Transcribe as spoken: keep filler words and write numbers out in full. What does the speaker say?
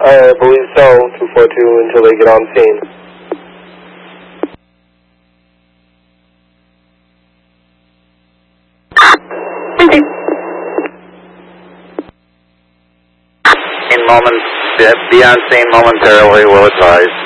I believe so, two four two, until they get on scene. In moment, be on scene momentarily, will advise.